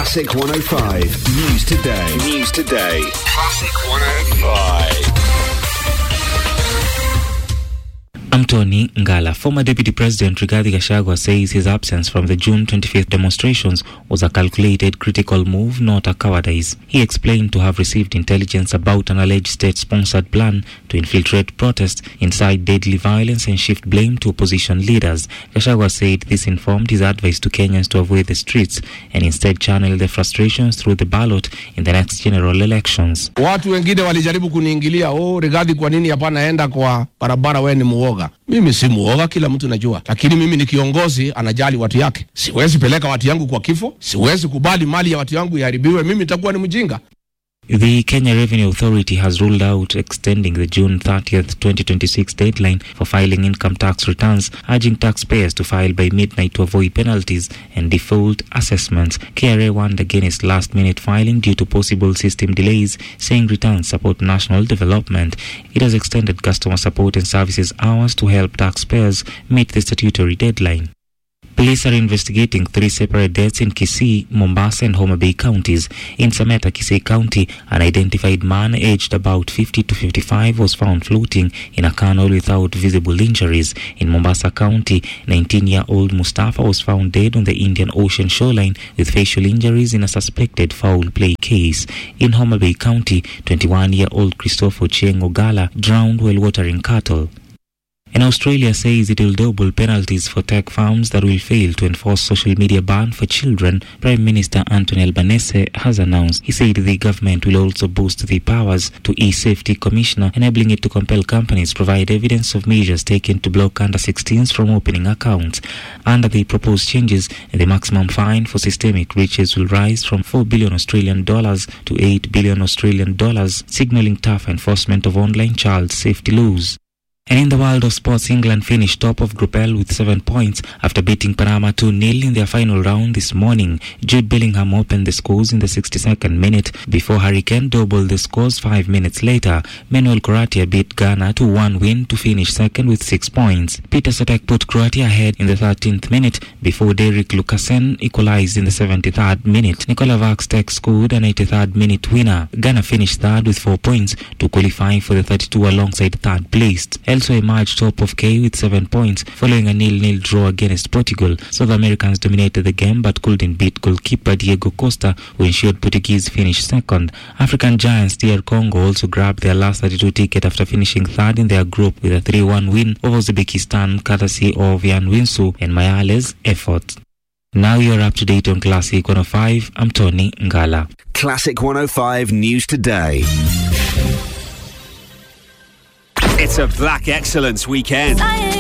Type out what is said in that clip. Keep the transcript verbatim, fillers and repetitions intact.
Classic one oh five News Today. News Today. Classic one oh five. I'm Tony Ngala. Former Deputy President Rigathi Gachagua says his absence from the June twenty-fifth demonstrations was a calculated, critical move, not a cowardice. He explained to have received intelligence about an alleged state-sponsored plan to infiltrate protests, incite deadly violence and shift blame to opposition leaders. Gachagua said this informed his advice to Kenyans to avoid the streets and instead channel their frustrations through the ballot in the next general elections. Watu wengine walijaribu kuniingilia, oh Rigathi kwa nini hapa naenda kwa barabara, wewe ni muoga. Mimi si muoga, kila mtu najua. Lakini mimi ni kiongozi anajali watu yake. Siwezi peleka watu yangu kwa kifo, siwezi kubali mali ya watu yangu iharibiwe, mimi nitakuwa ni mjinga. The Kenya Revenue Authority has ruled out extending the June thirtieth, twenty twenty-six deadline for filing income tax returns, urging taxpayers to file by midnight to avoid penalties and default assessments. K R A warned against last-minute filing due to possible system delays, saying returns support national development. It has extended customer support and services hours to help taxpayers meet the statutory deadline. Police are investigating three separate deaths in Kisii, Mombasa and Homa Bay counties. In Sameta, Kisii County, an identified man aged about fifty to fifty-five was found floating in a canal without visible injuries. In Mombasa County, nineteen-year-old Mustafa was found dead on the Indian Ocean shoreline with facial injuries in a suspected foul play case. In Homa Bay County, twenty-one-year-old Christopher Cheng Ogala drowned while watering cattle. And Australia says it will double penalties for tech firms that will fail to enforce social media ban for children. Prime Minister Anthony Albanese has announced. He said the government will also boost the powers to e-safety commissioner, enabling it to compel companies provide evidence of measures taken to block under sixteens from opening accounts. Under the proposed changes, the maximum fine for systemic breaches will rise from four billion Australian dollars to eight billion Australian dollars, signalling tough enforcement of online child safety laws. And in the world of sports, England finished top of Group L with seven points after beating Panama two nil in their final round this morning. Jude Bellingham opened the scores in the sixty-second minute before Harry Kane doubled the scores five minutes later. Manuel Croatia beat Ghana to one win to finish second with six points. Peter Cech put Croatia ahead in the thirteenth minute before Derek Lucasen equalized in the seventy-third minute. Nikola Vaxtek scored a ninety-third minute winner. Ghana finished third with four points to qualify for the thirty-two alongside third placed. Also emerged top of K with seven points following a nil-nil draw against Portugal. South Americans dominated the game but couldn't beat goalkeeper Diego Costa, who ensured Portuguese finished second. African giants D R Congo also grabbed their last thirty-two ticket after finishing third in their group with a three one win over Uzbekistan, courtesy of Yan Winsu and Mayale's effort. Now you're up to date on Classic one oh five. I'm Tony Ngala. Classic one oh five News Today. It's a Black Excellence weekend.